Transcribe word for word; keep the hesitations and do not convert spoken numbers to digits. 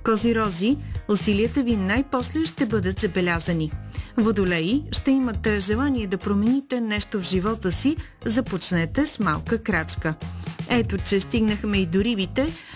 Козирози, усилията ви най-после ще бъдат забелязани. Водолеи, ще имате желание да промените нещо в живота си, започнете с малка крачка. Ето, че стигнахме и до рибите,